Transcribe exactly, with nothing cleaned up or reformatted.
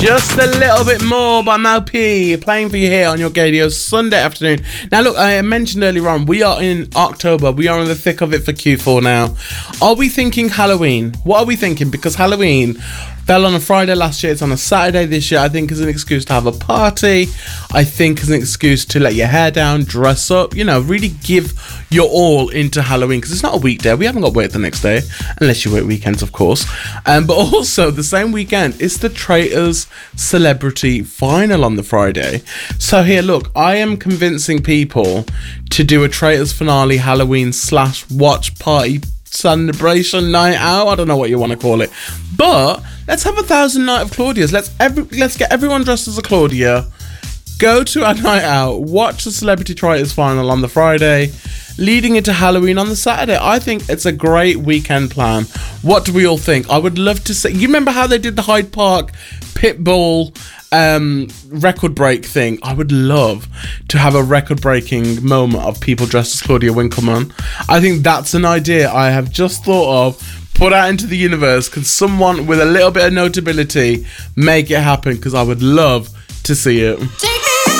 Just a little bit more by Mal P playing for you here on your radio Sunday afternoon. Now look, I mentioned earlier on, we are in October. We are in the thick of it for Q four now. Are we thinking Halloween? What are we thinking? Because Halloween fell on a Friday last year. It's on a Saturday this year. I think is an excuse to have a party. I think is an excuse to let your hair down, dress up, you know, really give your all into Halloween, because it's not a weekday. We haven't got work the next day, unless you work weekends, of course. Um, but also the same weekend, it's the Traitors Celebrity Final on the Friday. So here, look, I am convincing people to do a Traitors finale Halloween slash watch party celebration night out. I don't know what you want to call it, but let's have a thousand night of Claudia's. Let's every let's get everyone dressed as a Claudia, go to a night out, watch the Celebrity Traitors final on the Friday, leading into Halloween on the Saturday. I think it's a great weekend plan. What do we all think? I would love to see. You remember how they did the Hyde Park Pitbull um record break thing? I would love to have a record breaking moment of people dressed as Claudia Winkleman. I think that's an idea I have just thought of, put out into the universe. Can someone with a little bit of notability make it happen? Because I would love to see it.